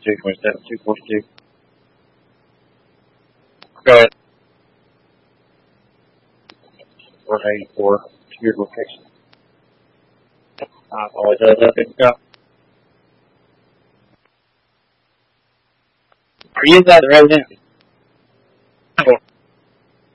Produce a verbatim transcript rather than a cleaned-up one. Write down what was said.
two twenty-seven, two forty-two. Go ahead. four eighty-four, to your location. I apologize, I think, uh, are you inside the residence?